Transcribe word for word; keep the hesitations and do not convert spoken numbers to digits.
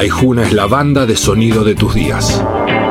Aijuna es la banda de sonido de tus días.